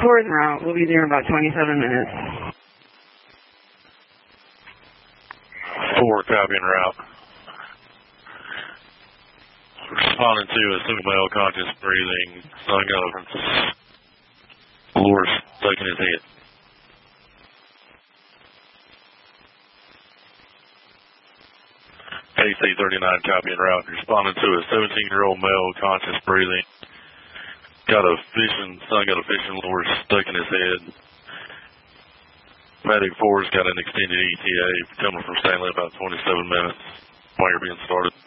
4 is en route. We'll be there in about 27 minutes. 4, copy en route. Responding to a single male, conscious breathing, sun elephants. Lures taking his head. AC-39, copy en route. Responding to a 17-year-old male, conscious breathing. Got a fishing lure stuck in his head. Medic 4's got an extended ETA coming from Stanley about 27 minutes while you're being started.